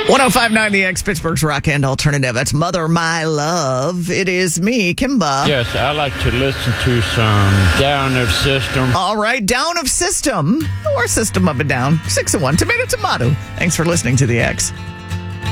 1059 The X, Pittsburgh's rock and alternative. That's Mother My Love. It is me, Kimba. Yes, I like to listen to some Down of System. All right, Down of System, or System of a Down. 6-1, tomato. Thanks for listening to The X.